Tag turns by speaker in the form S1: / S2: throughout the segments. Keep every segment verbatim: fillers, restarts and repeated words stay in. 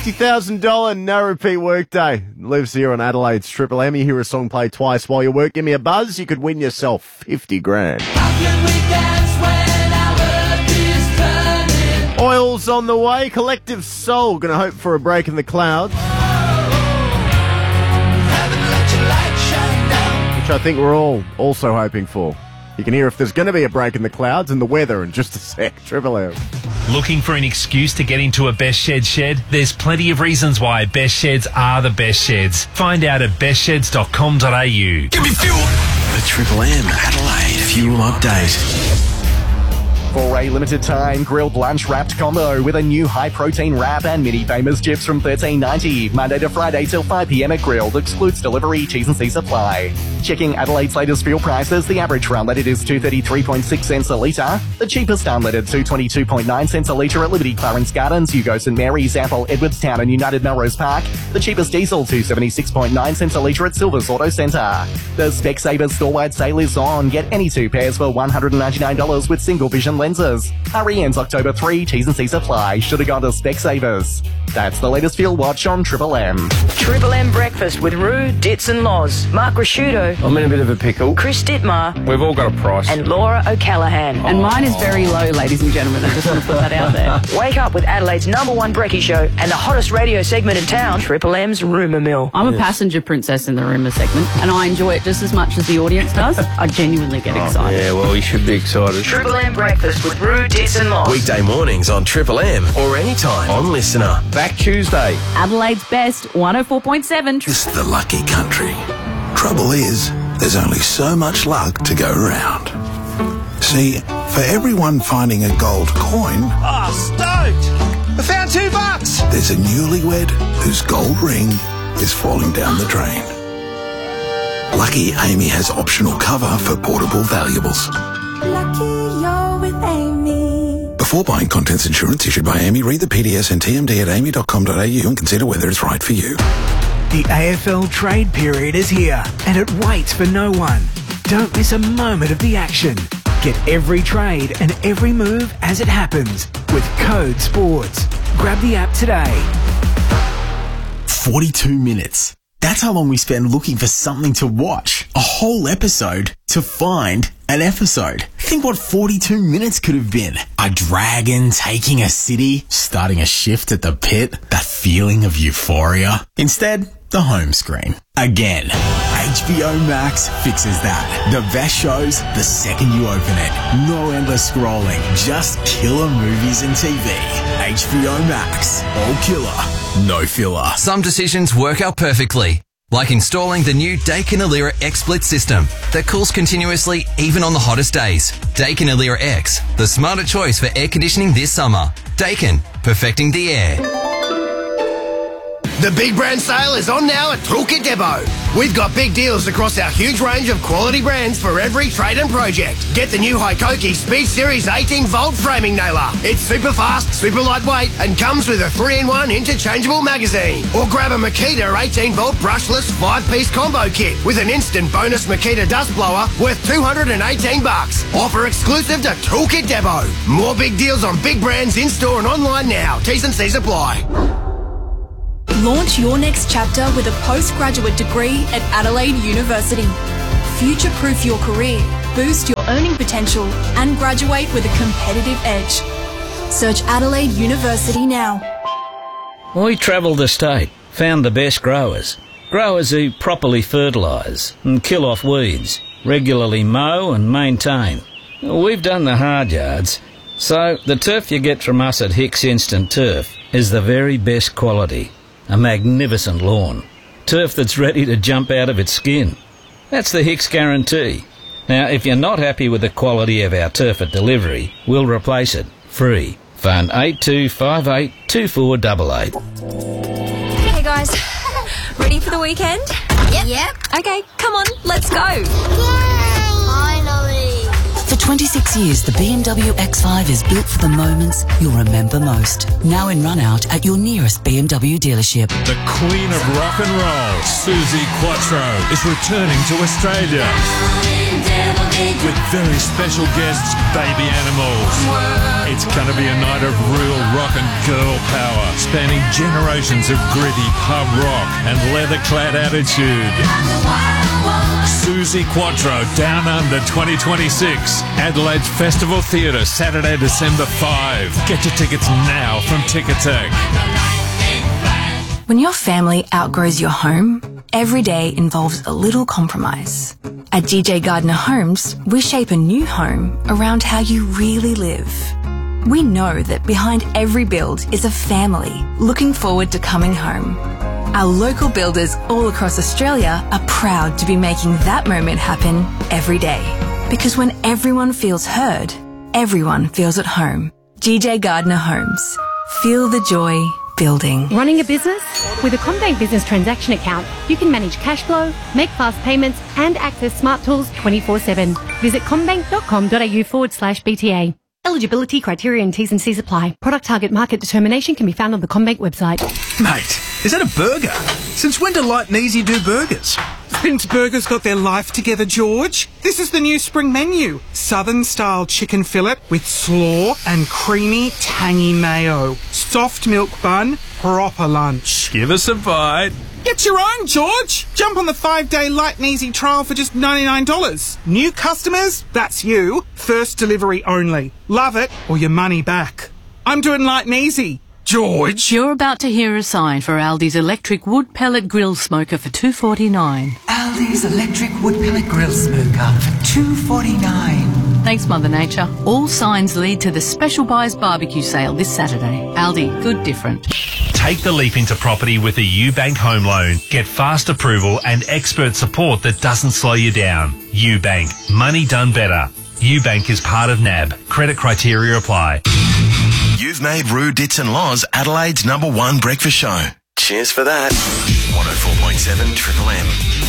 S1: fifty thousand dollars no-repeat workday. Lives here on Adelaide's Triple M. You hear a song played twice while you work. Give me a buzz. You could win yourself fifty grand.
S2: How can we dance when our earth is turning?
S1: Oil's on the way. Collective Soul. Going to hope for a break in the clouds. Which I think we're all also hoping for. You can hear if there's going to be a break in the clouds and the weather in just a sec. Triple M.
S3: Looking for an excuse to get into a Best Shed shed? There's plenty of reasons why Best Sheds are the best sheds. Find out at best sheds dot com dot a u.
S4: Give me fuel! The Triple M Adelaide Fuel Update.
S5: For a limited time, grilled lunch wrapped combo with a new high-protein wrap and mini famous chips from thirteen ninety. Monday to Friday till five p m at Grilled. Excludes delivery, T's and C's apply. Checking Adelaide's latest fuel prices, the average for unleaded is two dollars thirty-three point six cents a litre. The cheapest unleaded, two dollars twenty-two point nine cents a litre at Liberty Clarence Gardens, Hugo St Mary's, Apple, Edwardstown and United Melrose Park. The cheapest diesel, two dollars seventy-six point nine cents a litre at Silver's Auto Centre. The Specsavers store-wide sale is on. Get any two pairs for one hundred ninety-nine dollars with single vision lenses. Hurry ends October third, T's and C's apply. Should have gone to Specsavers. That's the latest fuel watch on Triple M.
S6: Triple M breakfast with Roo, Ditz and Loz, Mark Rasciuto,
S7: I'm in a bit of a pickle.
S6: Chris Dittmar,
S7: We've all got a price.
S6: and Laura O'Callaghan.
S8: And mine is very low, ladies and gentlemen. I just want to put that out there.
S6: Wake up with Adelaide's number one brekkie show and the hottest radio segment in town, Triple M's Rumour Mill.
S8: I'm a passenger princess in the rumour segment, and I enjoy it just as much as the audience does. I genuinely get excited.
S7: Yeah, well, you should be excited.
S6: Triple M breakfast with Roo, Ditz and Loz.
S4: Weekday mornings on Triple M or anytime on Listener.
S7: Back Tuesday.
S8: Adelaide Best, one oh four point seven.
S9: It's the lucky country. Trouble is, there's only so much luck to go around. See, for everyone finding a gold coin,
S4: Oh, stoked! I found two bucks!
S9: there's a newlywed whose gold ring is falling down the drain. Lucky Amy has optional cover for portable valuables.
S2: Lucky you're with Amy.
S9: Before buying contents insurance issued by Amy, read the P D S and T M D at amy dot com dot a u and consider whether it's right for you.
S10: The A F L trade period is here, and it waits for no one. Don't miss a moment of the action. Get every trade and every move as it happens with Code Sports. Grab the app today.
S11: forty-two minutes. That's how long we spend looking for something to watch. A whole episode to find an episode. Think what forty-two minutes could have been. A dragon taking a city, starting a shift at the pit, that feeling of euphoria. Instead, the home screen. Again. H B O Max fixes that. The best shows the second you open it. No endless scrolling, just killer movies and T V. H B O Max. All killer, no filler.
S12: Some decisions work out perfectly, like installing the new Daikin Alira X Split system that cools continuously even on the hottest days. Daikin Alira X, the smarter choice for air conditioning this summer. Daikin, perfecting the air.
S13: The big brand sale is on now at Toolkit Depot. We've got big deals across our huge range of quality brands for every trade and project. Get the new Hikoki Speed Series eighteen volt framing nailer. It's super fast, super lightweight, and comes with a three in one interchangeable magazine. Or grab a Makita eighteen volt brushless five piece combo kit with an instant bonus Makita dust blower worth two hundred eighteen bucks. Offer exclusive to Toolkit Depot. More big deals on big brands in store and online now. T's and C's apply.
S14: Launch your next chapter with a postgraduate degree at Adelaide University. Future-proof your career, boost your earning potential, and graduate with a competitive edge. Search Adelaide University now.
S15: We travelled the state, found the best growers. Growers who properly fertilise and kill off weeds, regularly mow and maintain. We've done the hard yards, so the turf you get from us at Hicks Instant Turf is the very best quality. A magnificent lawn. Turf that's ready to jump out of its skin. That's the Hicks guarantee. Now, if you're not happy with the quality of our turf at delivery, we'll replace it. Free. Phone eight two five eight two four eight eight.
S16: Hey guys, ready for the weekend? Yep. Yep. Okay, come on, let's go.
S17: Yay! Finally.
S16: For
S17: twenty-six years, the B M W X five is built for the moments you'll remember most. Now in run-out at your nearest B M W dealership.
S18: The Queen of Rock and Roll, Susie Quattro, is returning to Australia with very special guests, Baby Animals. It's going to be a night of real rock and girl power, spanning generations of gritty pub rock and leather-clad attitude. Susie Quattro, Down Under twenty twenty-six, Adelaide's Festival Theatre, Saturday, December fifth. Get your tickets now from Ticketek.
S14: When your family outgrows your home, every day involves a little compromise. At G J Gardner Homes, we shape a new home around how you really live. We know that behind every build is a family looking forward to coming home. Our local builders all across Australia are proud to be making that moment happen every day. Because when everyone feels heard, everyone feels at home. G J Gardner Homes. Feel the joy building.
S19: Running a business? With a CommBank business transaction account, you can manage cash flow, make fast payments, and access smart tools twenty-four seven. Visit commbank.com.au forward slash BTA. Eligibility, criteria and T's and C's apply. Product target market determination can be found on the CommBank website.
S20: Mate, is that a burger? Since when do Light and Easy do burgers?
S21: Since burgers got their life together, George. This is the new spring menu. Southern-style chicken fillet with slaw and creamy, tangy mayo. Soft milk bun, proper lunch.
S18: Give us a bite.
S21: Get your own, George. Jump on the five-day Light and Easy trial for just ninety-nine dollars. New customers? That's you. First delivery only. Love it or your money back. I'm doing Light and Easy. George.
S17: You're about to hear a sign for Aldi's electric wood pellet grill smoker for two forty-nine.
S22: Aldi's electric wood pellet grill smoker for two forty-nine.
S17: Thanks, Mother Nature. All signs lead to the Special Buys barbecue sale this Saturday. Aldi, good different.
S3: Take the leap into property with a UBank home loan. Get fast approval and expert support that doesn't slow you down. UBank. Money done better. UBank is part of N A B. Credit criteria apply.
S4: You've made Roo Dits and Laws Adelaide's number one breakfast show. Cheers for that. one oh four point seven Triple M.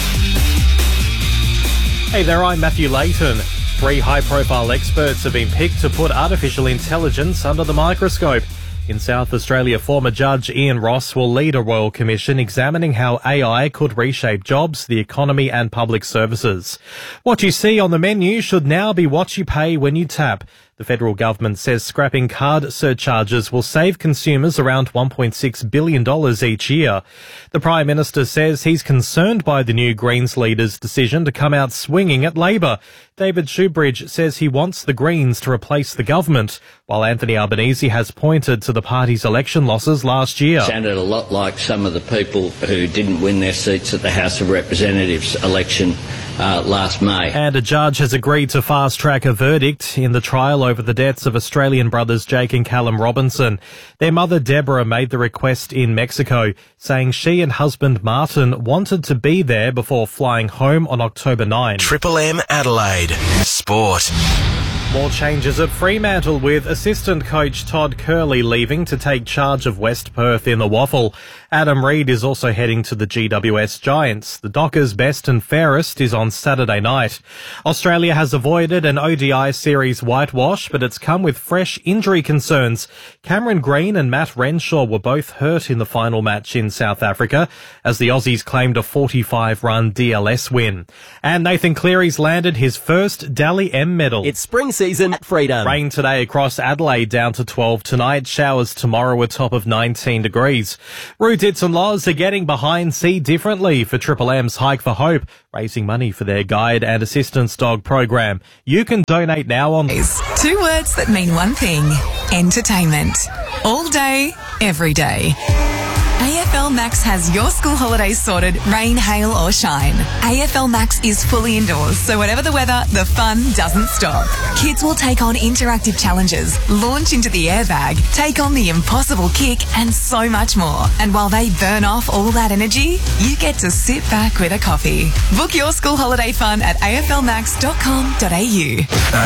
S23: Hey there, I'm Matthew Layton. Three high-profile experts have been picked to put artificial intelligence under the microscope. In South Australia, former Judge Ian Ross will lead a royal commission examining how A I could reshape jobs, the economy and public services. What you see on the menu should now be what you pay when you tap. The federal government says scrapping card surcharges will save consumers around one point six billion dollars each year. The Prime Minister says he's concerned by the new Greens leader's decision to come out swinging at Labor. David Shoebridge says he wants the Greens to replace the government, while Anthony Albanese has pointed to the party's election losses last year.
S24: Sounded a lot like some of the people who didn't win their seats at the House of Representatives election uh, last May.
S23: And a judge has agreed to fast-track a verdict in the trial over the deaths of Australian brothers Jake and Callum Robinson. Their mother Deborah made the request in Mexico, saying she and husband Martin wanted to be there before flying home on October ninth.
S4: Triple M Adelaide. Sport.
S23: More changes at Fremantle with assistant coach Todd Curley leaving to take charge of West Perth in the Waffle. Adam Reid is also heading to the G W S Giants. The Dockers' best and fairest is on Saturday night. Australia has avoided an O D I series whitewash, but it's come with fresh injury concerns. Cameron Green and Matt Renshaw were both hurt in the final match in South Africa as the Aussies claimed a forty-five run D L S win. And Nathan Cleary's landed his first Dally M medal.
S25: It's spring season at Freedom.
S23: Rain today across Adelaide down to twelve tonight. Showers tomorrow a top of nineteen degrees. Roo Dits and Laws are getting behind See Differently for Triple M's Hike for Hope, raising money for their guide and assistance dog program. You can donate now on...
S26: Two words that mean one thing. Entertainment. All day, every day. A F L Max has your school holidays sorted, rain, hail or shine. A F L Max is fully indoors, so whatever the weather, the fun doesn't stop. Kids will take on interactive challenges, launch into the airbag, take on the impossible kick and so much more. And while they burn off all that energy, you get to sit back with a coffee. Book your school holiday fun at a f l max dot com dot a u.